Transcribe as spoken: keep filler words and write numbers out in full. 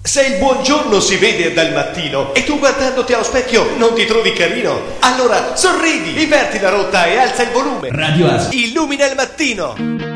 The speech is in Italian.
Se il buongiorno si vede dal mattino e tu guardandoti allo specchio non ti trovi carino, allora sorridi, inverti la rotta e alza il volume. Radio Ask. Illumina il mattino.